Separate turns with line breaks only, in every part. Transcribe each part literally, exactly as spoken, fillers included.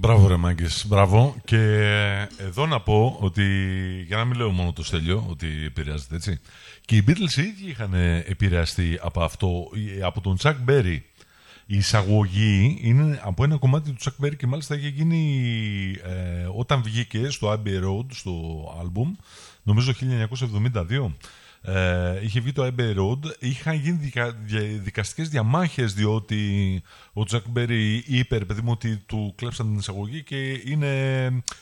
Μπράβο ρε Μάγκες, μπράβο. Και εδώ να πω ότι, για να μην λέω μόνο το Στέλιο, ότι επηρεάζεται έτσι, και οι Beatles οι ίδιοι είχαν επηρεαστεί από αυτό, από τον Chuck Berry. Η εισαγωγή είναι από ένα κομμάτι του Chuck Berry και μάλιστα είχε γίνει ε, όταν βγήκε στο Abbey Road, στο άλμπουμ, νομίζω χίλια εννιακόσια εβδομήντα δύο. Ε, είχε βγει το Abbey Road, είχαν γίνει δικα, δια, δικαστικές διαμάχες διότι ο Chuck Berry είπε παιδί μου ότι του κλέψαν την εισαγωγή και είναι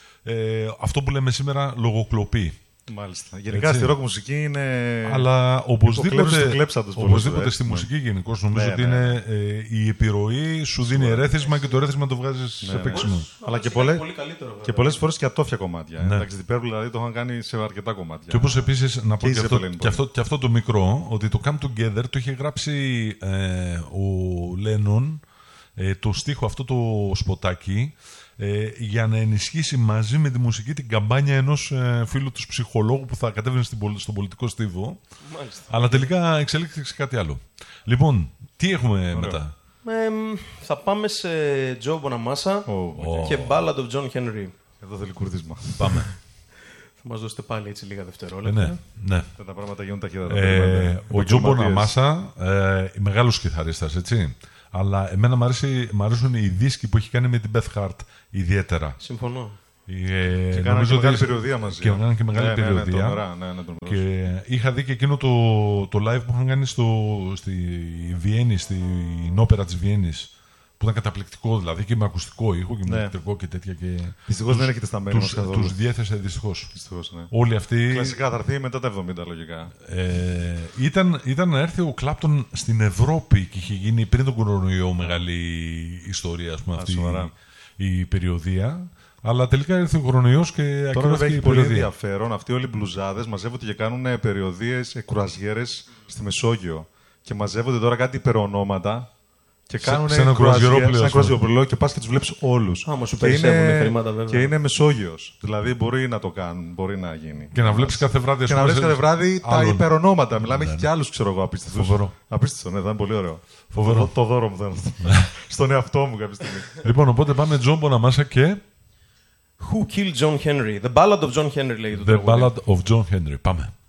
ε, αυτό που λέμε σήμερα λογοκλοπή.
Μάλιστα. Γενικά στη rock μουσική είναι.
Αλλά οπωσδήποτε,
κλέψατος,
οπωσδήποτε στη μουσική γενικώς νομίζω ναι, ότι ναι, είναι ε, η επιρροή σου δίνει ερέθισμα και το ερέθισμα το βγάζεις ναι, σε παίξιμο.
Ναι. Αλλά και, πολλές, και πολλές φορές και ατόφια κομμάτια. Ναι. Εντάξει, την Purple δηλαδή το είχαν κάνει σε αρκετά κομμάτια.
Και όπως επίσης να πω και, και, αυτό, και, αυτό, και αυτό το μικρό, ότι το Come Together το είχε γράψει ε, ο Lennon, ε, το στίχο αυτό το σποτάκι. Ε, για να ενισχύσει μαζί με τη μουσική την καμπάνια ενός ε, φίλου του ψυχολόγου που θα κατέβαινε στην, στον πολιτικό στίβο. Μάλιστα. Αλλά τελικά εξελίχθηκε κάτι άλλο. Λοιπόν, τι έχουμε Ωραία. μετά?
Ε, θα πάμε σε Joe Bonamassa oh, okay. και Ballad of John Henry.
Εδώ θέλει κουρδίσμα.
Πάμε.
Θα μας δώσετε πάλι έτσι λίγα δευτερόλεπτα.
Ε, ναι, ναι.
Τα πράγματα γίνουν ταχύτατα.
Ε, ο Joe Bonamassa, ε, μεγάλος κιθαρίστας, έτσι. Αλλά εμένα μου αρέσουν οι δίσκοι που έχει κάνει με την Beth Hart ιδιαίτερα.
Συμφωνώ.
Ε, και κάνανε και μεγάλη περιοδία μαζί.
Και κάνανε και μεγάλη
ναι,
περιοδία.
Ναι, ναι, ναι, ναι, ναι,
και είχα δει και εκείνο το, το live που είχαν κάνει στο, στη Βιέννη, στην όπερα της Βιέννης. Που ήταν καταπληκτικό δηλαδή και με ακουστικό ήχο και με ηλεκτρικό ναι. και τέτοια. Και
δυστυχώς δεν έχετε στα μέρη μας καθόλου.
Τους διέθεσε δυστυχώς.
Δυστυχώς, ναι.
Όλοι αυτοί.
Κλασικά θα έρθει μετά τα εβδομήντα λογικά.
Ε, ήταν, ήταν να έρθει ο Κλάπτον στην Ευρώπη και είχε γίνει πριν τον κορονοϊό μεγάλη ιστορία, ας πούμε, αυτή η, η περιοδία. Αλλά τελικά ήρθε ο κορονοϊός και ακυρώθηκε η περιοδία.
Τώρα έχει πολύ ενδιαφέρον. Αυτοί όλοι οι μπλουζάδες μαζεύονται και κάνουν περιοδίες, κουραζιέρες στη Μεσόγειο. Και μαζεύονται τώρα κάτι υπερονόματα. Και κάνουν
σε ένα
κουραζιερόπλαιο και πας και τους βλέπεις όλους.
Άμα σου περισσεύουν χρήματα, βέβαια.
Και είναι Μεσόγειος. Δηλαδή μπορεί να το κάνουν, μπορεί να γίνει.
Και να βλέπεις κάθε βράδυ,
και να βλέπεις κάθε βράδυ τα υπερονόματα. Μιλάμε,
ναι,
έχει και άλλους, ξέρω εγώ, απίστευτους.
Φοβερό.
Απίστευτο, ναι, ήταν πολύ ωραίο.
Φοβερό.
Το, το δώρο μου ήταν στον εαυτό μου κάποια στιγμή.
Λοιπόν, οπότε πάμε John Bonamassa και.
Who Killed John Henry? The Ballad of John Henry λέγεται το
The Ballad of John Henry. Πάμε.